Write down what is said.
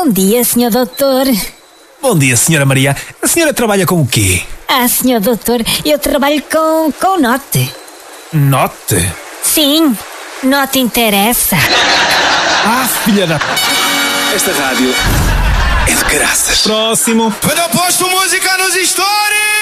Bom dia, senhor doutor. Bom dia, senhora Maria. A senhora trabalha com o quê? Senhor doutor, eu trabalho com note. Note? Sim, note interessa. Filha da... Esta rádio é de graças. Próximo. Quando eu posto música nos stories.